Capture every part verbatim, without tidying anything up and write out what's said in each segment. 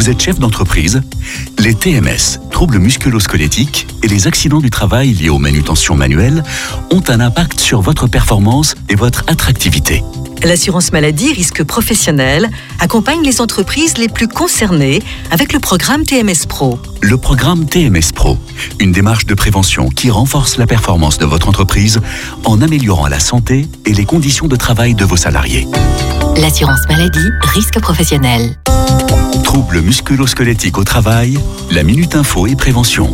Vous êtes chef d'entreprise? Les T M S, troubles musculo-squelettiques, et les accidents du travail liés aux manutentions manuelles ont un impact sur votre performance et votre attractivité. L'assurance maladie risque professionnel accompagne les entreprises les plus concernées avec le programme T M S Pro. Le programme T M S Pro, une démarche de prévention qui renforce la performance de votre entreprise en améliorant la santé et les conditions de travail de vos salariés. L'assurance maladie risque professionnel. Troubles musculo-squelettiques au travail, la Minute Info et Prévention.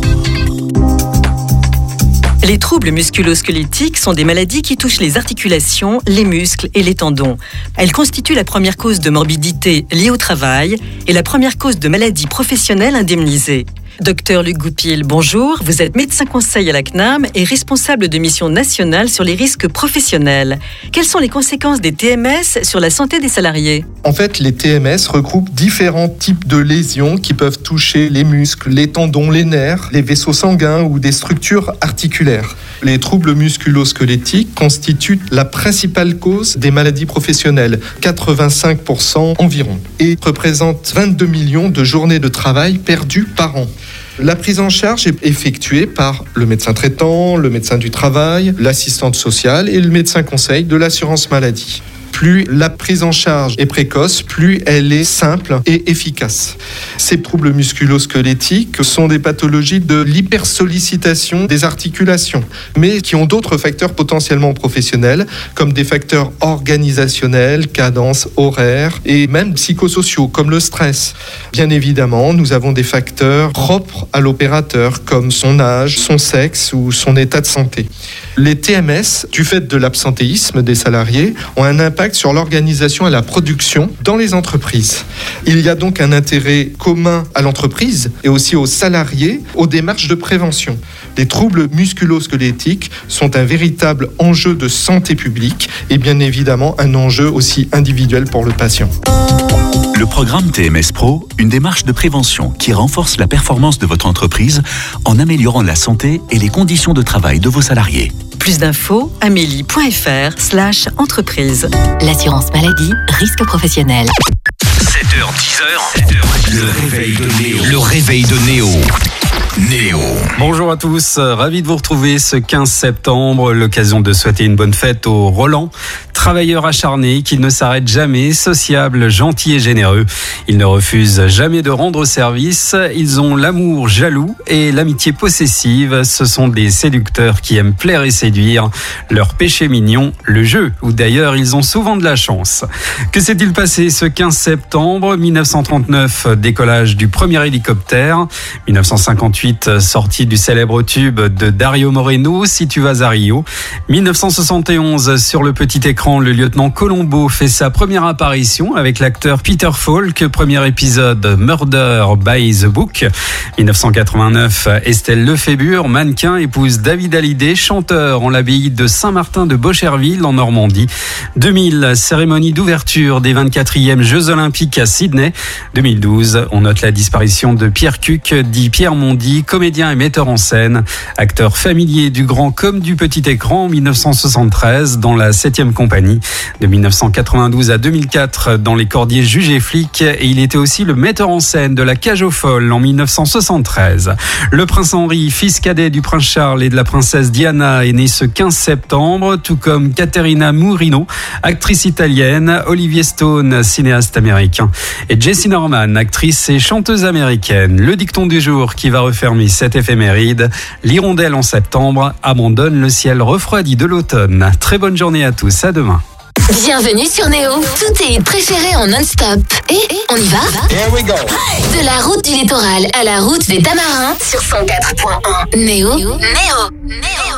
Les troubles musculo-squelettiques sont des maladies qui touchent les articulations, les muscles et les tendons. Elles constituent la première cause de morbidité liée au travail et la première cause de maladie professionnelle indemnisée. Docteur Luc Goupil, bonjour. Vous êtes médecin conseil à la C N A M et responsable de mission nationale sur les risques professionnels. Quelles sont les conséquences des T M S sur la santé des salariés? En fait, les T M S regroupent différents types de lésions qui peuvent toucher les muscles, les tendons, les nerfs, les vaisseaux sanguins ou des structures articulaires. Les troubles musculo-squelettiques constituent la principale cause des maladies professionnelles, quatre-vingt-cinq pour cent environ, et représentent vingt-deux millions de journées de travail perdues par an. La prise en charge est effectuée par le médecin traitant, le médecin du travail, l'assistante sociale et le médecin conseil de l'assurance maladie. Plus la prise en charge est précoce, plus elle est simple et efficace. Ces troubles musculo-squelettiques sont des pathologies de l'hypersollicitation des articulations, mais qui ont d'autres facteurs potentiellement professionnels, comme des facteurs organisationnels, cadence horaire et même psychosociaux, comme le stress. Bien évidemment, nous avons des facteurs propres à l'opérateur, comme son âge, son sexe ou son état de santé. Les T M S, du fait de l'absentéisme des salariés, ont un impact sur l'organisation et la production dans les entreprises. Il y a donc un intérêt commun à l'entreprise et aussi aux salariés aux démarches de prévention. Les troubles musculo-squelettiques sont un véritable enjeu de santé publique et bien évidemment un enjeu aussi individuel pour le patient. Le programme T M S Pro, une démarche de prévention qui renforce la performance de votre entreprise en améliorant la santé et les conditions de travail de vos salariés. Plus d'infos, amélie.fr slash entreprise. L'assurance maladie risque professionnel. sept heures dix, le réveil de Néo. Le réveil de Néo. Néo. Bonjour à tous, ravi de vous retrouver ce quinze septembre, l'occasion de souhaiter une bonne fête aux Roland, travailleurs acharnés qui ne s'arrêtent jamais, sociables, gentils et généreux. Ils ne refusent jamais de rendre service, ils ont l'amour jaloux et l'amitié possessive. Ce sont des séducteurs qui aiment plaire et séduire. Leur péché mignon, le jeu, où d'ailleurs ils ont souvent de la chance. Que s'est-il passé ce quinze septembre dix-neuf cent trente-neuf, décollage du premier hélicoptère. dix-neuf cent cinquante-huit, sortie du célèbre tube de Dario Moreno, Si tu vas à Rio. dix-neuf cent soixante et onze, sur le petit écran, le lieutenant Colombo fait sa première apparition avec l'acteur Peter Falk, premier épisode Murder by the Book. dix-neuf cent quatre-vingt-neuf, Estelle Lefébure, mannequin, épouse David Hallyday, chanteur en l'abbaye de Saint-Martin de Bocherville en Normandie. deux mille, cérémonie d'ouverture des vingt-quatrièmes Jeux Olympiques à Sydney. deux mille douze, on note la disparition de Pierre Cuc, dit Pierre Mondy, comédien et metteur en scène, acteur familier du grand comme du petit écran en dix-neuf cent soixante-treize dans la septième compagnie. De dix-neuf cent quatre-vingt-douze à deux mille quatre dans Les Cordiers juges et flics, et il était aussi le metteur en scène de La Cage aux folles en dix-neuf cent soixante-treize. Le prince Henri, fils cadet du prince Charles et de la princesse Diana, est né ce quinze septembre, tout comme Caterina Murino, actrice italienne, Olivier Stone, cinéaste américain, et Jessie Norman, actrice et chanteuse américaine. Le dicton du jour qui va refermer cette éphéméride: l'hirondelle en septembre abandonne le ciel refroidi de l'automne. Très bonne journée à tous, à demain. Bienvenue sur Néo. Tous tes hits préférés en non-stop. Et on y va? Here we go. De la route du littoral à la route des Tamarins sur cent quatre point un. Néo. Néo. Néo.